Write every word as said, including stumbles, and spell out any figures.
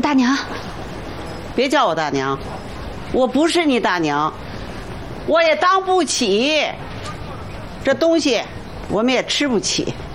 大娘， 别叫我大娘，我不是你大娘，我也当不起。这东西我们也吃不起。